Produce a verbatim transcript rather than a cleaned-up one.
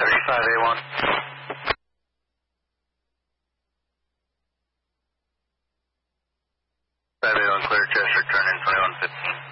thirty-five A one. five A one, clear Chester, turn in twenty-one fifteen.